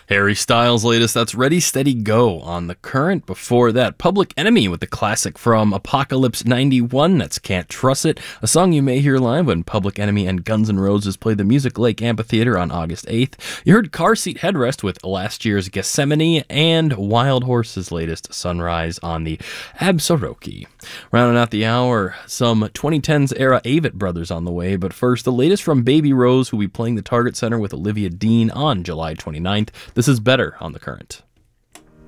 Harry Styles' latest, that's Ready, Steady, Go on The Current. Before that, Public Enemy with the classic from Apocalypse 91, that's Can't Trust It, a song you may hear live when Public Enemy and Guns N' Roses play the Music Lake Amphitheater on August 8th. You heard Car Seat Headrest with last year's Gethsemane, and Wild Horse's latest, Sunrise, on the Absaroki. Rounding out the hour, some 2010s era Avett Brothers on the way, but first, the latest from Baby Rose, who will be playing the Target Center with Olivia Dean on July 29th. This is Better on The Current.